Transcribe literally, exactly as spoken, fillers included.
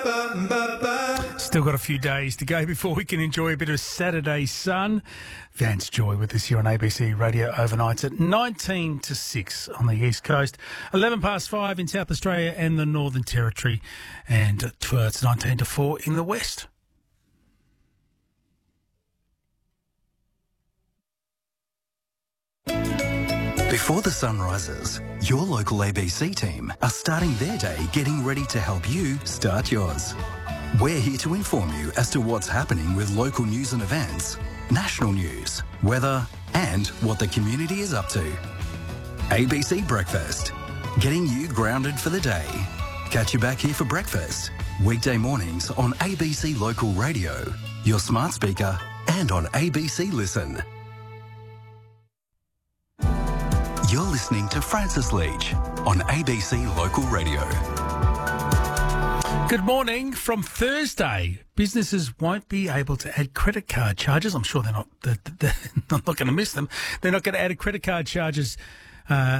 Still got a few days to go before we can enjoy a bit of Saturday sun. Vance Joy with us here on A B C Radio Overnights at nineteen to six on the East Coast, eleven past five in South Australia and the Northern Territory, and it's nineteen to four in the West. Before the sun rises, your local A B C team are starting their day getting ready to help you start yours. We're here to inform you as to what's happening with local news and events, national news, weather, and what the community is up to. A B C Breakfast, getting you grounded for the day. Catch you back here for breakfast, weekday mornings on A B C Local Radio, your smart speaker, and on A B C Listen. You're listening to Francis Leach on A B C Local Radio. Good morning. From Thursday, businesses won't be able to add credit card charges. I'm sure they're not. They're, they're not going to miss them. They're not going to add credit card charges uh,